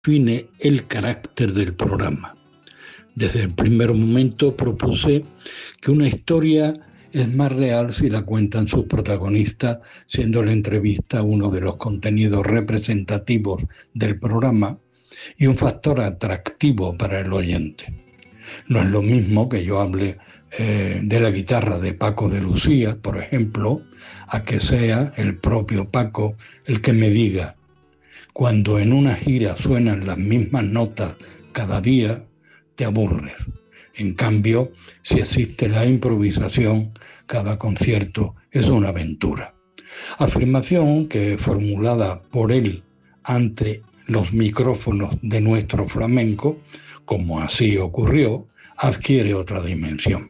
define el carácter del programa. Desde el primer momento propuse que una historia es más real si la cuentan sus protagonistas, siendo la entrevista uno de los contenidos representativos del programa y un factor atractivo para el oyente. No es lo mismo que yo hable de la guitarra de Paco de Lucía, por ejemplo, a que sea el propio Paco el que me diga: cuando en una gira suenan las mismas notas cada día, te aburres. En cambio, si existe la improvisación, cada concierto es una aventura. Afirmación que, formulada por él ante los micrófonos de Nuestro Flamenco, como así ocurrió, adquiere otra dimensión.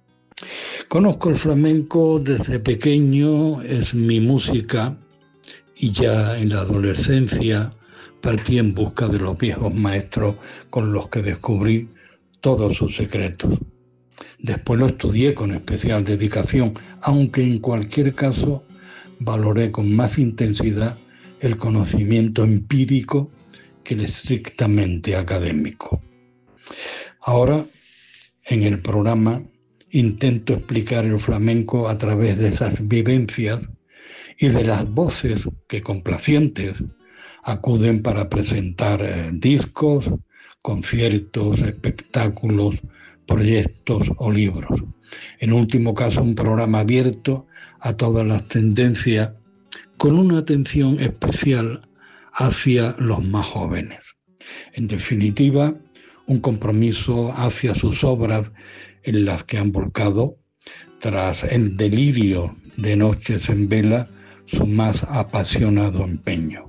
Conozco el flamenco desde pequeño, es mi música, y ya en la adolescencia partí en busca de los viejos maestros con los que descubrí todos sus secretos. Después lo estudié con especial dedicación, aunque en cualquier caso valoré con más intensidad el conocimiento empírico que el estrictamente académico. Ahora, en el programa, intento explicar el flamenco a través de esas vivencias y de las voces que, complacientes, acuden para presentar discos, conciertos, espectáculos, proyectos o libros. En último caso, un programa abierto a todas las tendencias, con una atención especial hacia los más jóvenes. En definitiva, un compromiso hacia sus obras en las que han volcado, tras el delirio de noches en vela, su más apasionado empeño.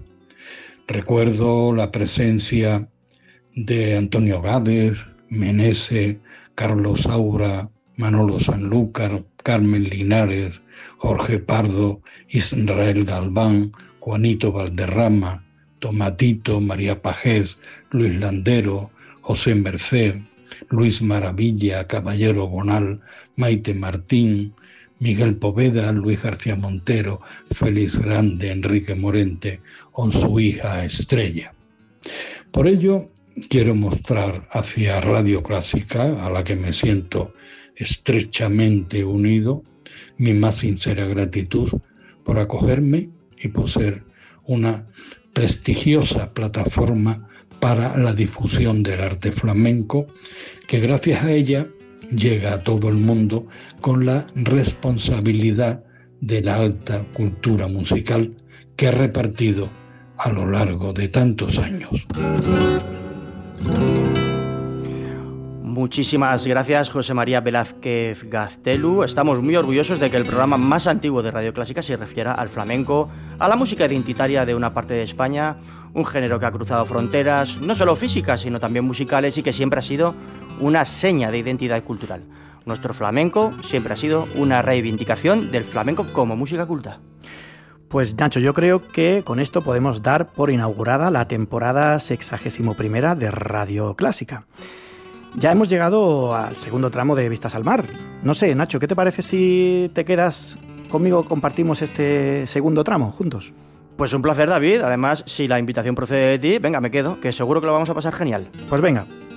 Recuerdo la presencia de Antonio Gades, Menese, Carlos Saura, Manolo Sanlúcar, Carmen Linares, Jorge Pardo, Israel Galván, Juanito Valderrama, Tomatito, María Pajés, Luis Landero, José Merced, Luis Maravilla, Caballero Bonal, Maite Martín, Miguel Poveda, Luis García Montero, Félix Grande, Enrique Morente o su hija Estrella. Por ello, quiero mostrar hacia Radio Clásica, a la que me siento estrechamente unido, mi más sincera gratitud por acogerme y por ser una prestigiosa plataforma para la difusión del arte flamenco, que gracias a ella llega a todo el mundo con la responsabilidad de la alta cultura musical que ha repartido a lo largo de tantos años. Muchísimas gracias, José María Velázquez Gaztelu. Estamos muy orgullosos de que el programa más antiguo de Radio Clásica se refiera al flamenco, a la música identitaria de una parte de España, un género que ha cruzado fronteras, no solo físicas, sino también musicales, y que siempre ha sido una seña de identidad cultural. Nuestro flamenco siempre ha sido una reivindicación del flamenco como música culta. Pues Nacho, yo creo que con esto podemos dar por inaugurada la temporada 61ª de Radio Clásica. Ya hemos llegado al segundo tramo de Vistas al Mar. No sé, Nacho, ¿qué te parece si te quedas conmigo, compartimos este segundo tramo juntos? Pues un placer, David. Además, si la invitación procede de ti, venga, me quedo, que seguro que lo vamos a pasar genial. Pues venga.